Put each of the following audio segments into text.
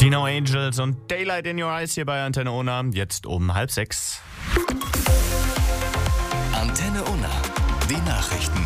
Die No Angels und Daylight in Your Eyes hier bei Antenne Unna, jetzt um 5:30. Antenne Unna, die Nachrichten.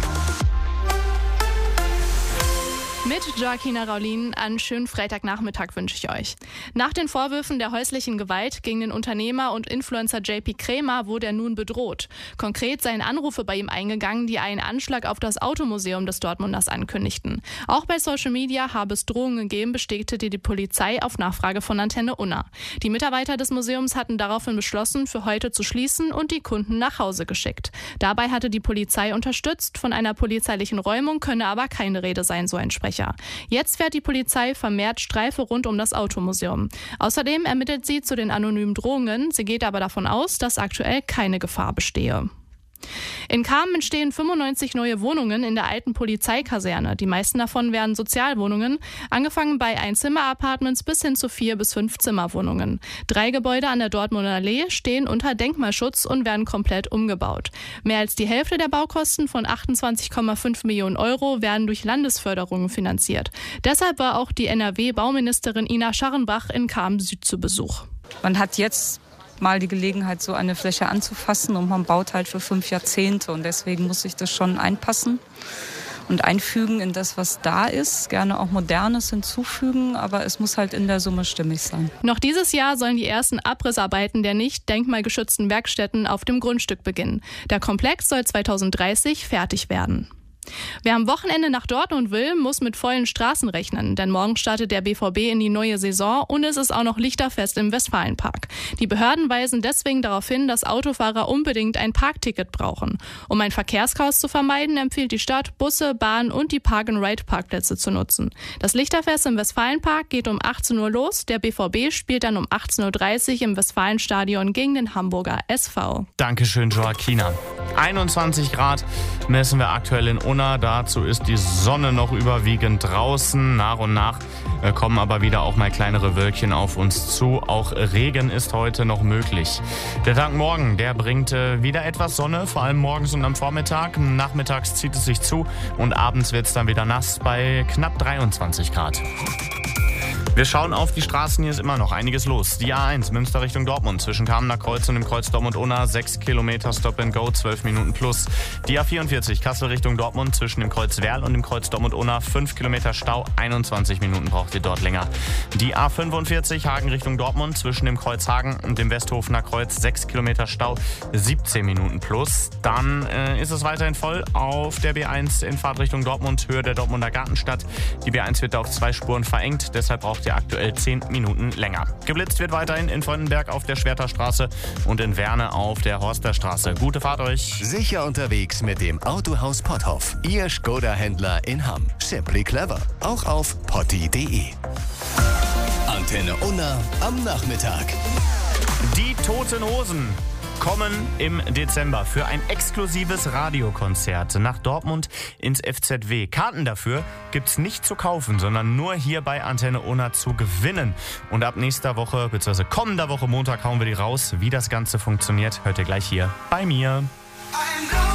Mit Joaquina Raulin einen schönen Freitagnachmittag wünsche ich euch. Nach den Vorwürfen der häuslichen Gewalt gegen den Unternehmer und Influencer JP Krämer wurde er nun bedroht. Konkret seien Anrufe bei ihm eingegangen, die einen Anschlag auf das Automuseum des Dortmunders ankündigten. Auch bei Social Media habe es Drohungen gegeben, bestätigte die Polizei auf Nachfrage von Antenne Unna. Die Mitarbeiter des Museums hatten daraufhin beschlossen, für heute zu schließen und die Kunden nach Hause geschickt. Dabei hatte die Polizei unterstützt, von einer polizeilichen Räumung könne aber keine Rede sein, so ein Sprecher. Jetzt fährt die Polizei vermehrt Streife rund um das Automuseum. Außerdem ermittelt sie zu den anonymen Drohungen. Sie geht aber davon aus, dass aktuell keine Gefahr bestehe. In Kamen entstehen 95 neue Wohnungen in der alten Polizeikaserne. Die meisten davon werden Sozialwohnungen, angefangen bei Einzimmer-Apartments bis hin zu 4- bis 5-Zimmer-Wohnungen. 3 Gebäude an der Dortmunder Allee stehen unter Denkmalschutz und werden komplett umgebaut. Mehr als die Hälfte der Baukosten von 28,5 Millionen Euro werden durch Landesförderungen finanziert. Deshalb war auch die NRW-Bauministerin Ina Scharrenbach in Kamen Süd zu Besuch. Man hat jetzt mal die Gelegenheit, so eine Fläche anzufassen, und man baut halt für 5 Jahrzehnte, und deswegen muss ich das schon einpassen und einfügen in das, was da ist, gerne auch Modernes hinzufügen, aber es muss halt in der Summe stimmig sein. Noch dieses Jahr sollen die ersten Abrissarbeiten der nicht denkmalgeschützten Werkstätten auf dem Grundstück beginnen. Der Komplex soll 2030 fertig werden. Wer am Wochenende nach Dortmund will, muss mit vollen Straßen rechnen, denn morgen startet der BVB in die neue Saison und es ist auch noch Lichterfest im Westfalenpark. Die Behörden weisen deswegen darauf hin, dass Autofahrer unbedingt ein Parkticket brauchen. Um ein Verkehrschaos zu vermeiden, empfiehlt die Stadt, Busse, Bahnen und die Park-and-Ride-Parkplätze zu nutzen. Das Lichterfest im Westfalenpark geht um 18 Uhr los, der BVB spielt dann um 18.30 Uhr im Westfalenstadion gegen den Hamburger SV. Dankeschön, Joaquina. 21 Grad messen wir aktuell in Unna. Dazu ist die Sonne noch überwiegend draußen. Nach und nach kommen aber wieder auch mal kleinere Wölkchen auf uns zu. Auch Regen ist heute noch möglich. Der Tag morgen, der bringt wieder etwas Sonne, vor allem morgens und am Vormittag. Nachmittags zieht es sich zu und abends wird es dann wieder nass bei knapp 23 Grad. Wir schauen auf die Straßen, hier ist immer noch einiges los. Die A1 Münster Richtung Dortmund zwischen Kamener Kreuz und dem Kreuz Dortmund-Unna 6 Kilometer Stop and Go, 12 Minuten plus. Die A44 Kassel Richtung Dortmund zwischen dem Kreuz Werl und dem Kreuz Dortmund-Unna 5 Kilometer Stau, 21 Minuten braucht ihr dort länger. Die A45 Hagen Richtung Dortmund zwischen dem Kreuz Hagen und dem Westhofener Kreuz 6 Kilometer Stau, 17 Minuten plus. Dann ist es weiterhin voll auf der B1 in Fahrtrichtung Dortmund, Höhe der Dortmunder Gartenstadt. Die B1 wird auf 2 Spuren verengt, deshalb braucht ihr aktuell 10 Minuten länger. Geblitzt wird weiterhin in Freudenberg auf der Schwerterstraße und in Werne auf der Horsterstraße. Gute Fahrt euch. Sicher unterwegs mit dem Autohaus Potthoff. Ihr Skoda-Händler in Hamm. Simply clever. Auch auf potti.de. Antenne Unna am Nachmittag. Die Toten Hosen kommen im Dezember für ein exklusives Radiokonzert nach Dortmund ins FZW. Karten dafür gibt's nicht zu kaufen, sondern nur hier bei Antenne Unna zu gewinnen. Und ab nächster Woche, bzw. kommender Woche Montag hauen wir die raus. Wie das Ganze funktioniert, hört ihr gleich hier bei mir.